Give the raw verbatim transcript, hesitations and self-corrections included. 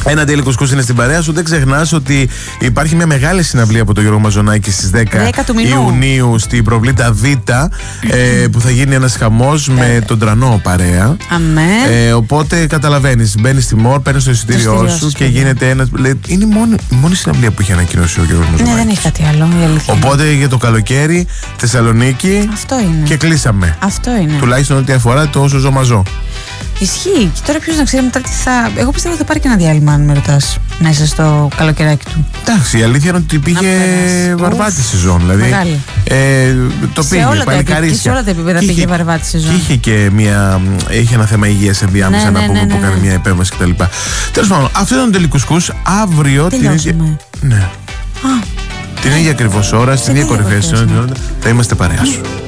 Ένα τέλει κουσκούς είναι στην παρέα σου. Δεν ξεχνάς ότι υπάρχει μια μεγάλη συναυλία από τον Γιώργο Μαζονάκη στις δέκα Ιουνίου στην Προβλήτα Β, ε, που θα γίνει ένας χαμός με τον Τρανό παρέα. Αμέ. Ε, οπότε καταλαβαίνεις, μπαίνεις στη Μόρ, παίρνεις το εισιτήριό σου και γίνεται ένας. Λέει, είναι η μόνη, η μόνη συναυλία που έχει ανακοινώσει ο Γιώργος Μαζονάκης. Ναι, δεν έχει κάτι άλλο. Οπότε για το καλοκαίρι, Θεσσαλονίκη. Αυτό είναι. Και κλείσαμε. Αυτό είναι. Τουλάχιστον ό,τι αφορά το όσο ζωμαζό. Ισχύει. Και τώρα ποιος να ξέρει μετά τι θα. Εγώ πιστεύω ότι θα πάρει και ένα διάλειμμα, αν με ρωτάς, μέσα στο καλοκαιράκι του. Εντάξει, η αλήθεια είναι ότι πήγε βαρβάτη σεζόν. Δηλαδή, ε, το σε πήγε, όλα τα, σε όλα τα επίπεδα πήγε είχε, βαρβάτη σεζόν. Και είχε και μια. Είχε ένα θέμα υγείας ενδιάμεσα, ναι, να πούμε, ναι, ναι, που ναι, έκανε ναι. μια επέμβαση κτλ. Τέλος πάντων, αυτό ήταν το τελικουσκούς. Αύριο την ίδια. Ναι. Α, την ίδια ακριβώς ώρα, στην ίδια κορυφαία θα είμαστε παρέα σου.